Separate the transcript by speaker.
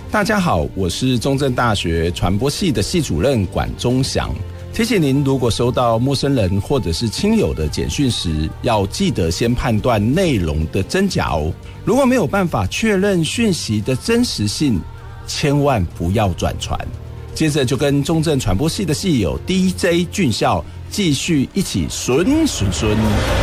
Speaker 1: 大家好，我是中正大学传播系的系主任管中祥。提醒您，如果收到陌生人或者是亲友的简讯时，要记得先判断内容的真假哦。如果没有办法确认讯息的真实性，千万不要转传。接着就跟中正传播系的系友 DJ 俊孝继续一起顺顺顺。